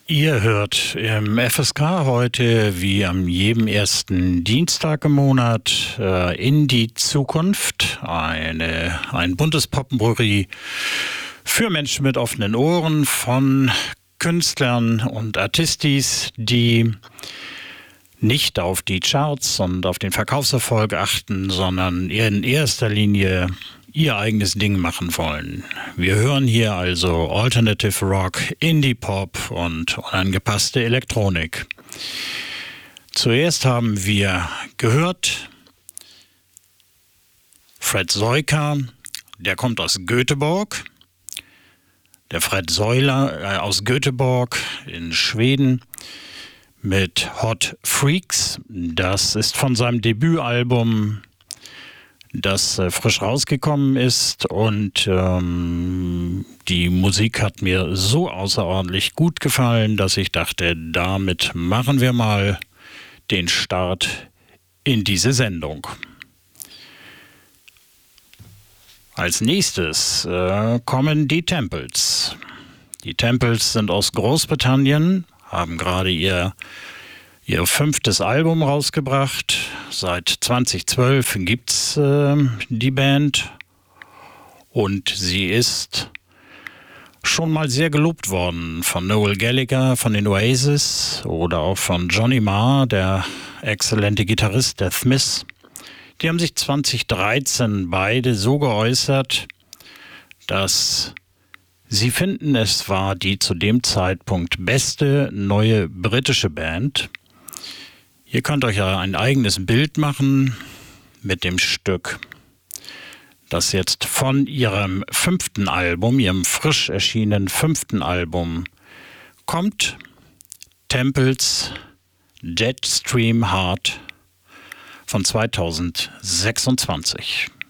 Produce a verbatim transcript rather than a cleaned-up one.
Ihr hört im F S K heute, wie am jedem ersten Dienstag im Monat, äh, in die Zukunft, eine, ein buntes Poppenbrüri für Menschen mit offenen Ohren von Künstlern und Artistis, die nicht auf die Charts und auf den Verkaufserfolg achten, sondern in erster Linie ihr eigenes Ding machen wollen. Wir hören hier also Alternative Rock, Indie Pop und unangepasste Elektronik. Zuerst haben wir gehört Fred Soika, der kommt aus Göteborg. Der Fred Säuler äh, aus Göteborg in Schweden mit Hot Freaks. Das ist von seinem Debütalbum, das äh, frisch rausgekommen ist, und ähm, die Musik hat mir so außerordentlich gut gefallen, dass ich dachte, damit machen wir mal den Start in diese Sendung. Als nächstes äh, kommen die Temples. Die Temples sind aus Großbritannien, haben gerade ihr, ihr fünftes Album rausgebracht. Seit zweitausendzwölf gibt's äh, die Band und sie ist schon mal sehr gelobt worden von Noel Gallagher von den Oasis oder auch von Johnny Marr, der exzellente Gitarrist der Smiths. Die haben sich zweitausenddreizehn beide so geäußert, dass sie finden, es war die zu dem Zeitpunkt beste neue britische Band. Ihr könnt euch ja ein eigenes Bild machen mit dem Stück, das jetzt von ihrem fünften Album, ihrem frisch erschienenen fünften Album kommt. Temples Jetstream Heart von zweitausendsechsundzwanzig.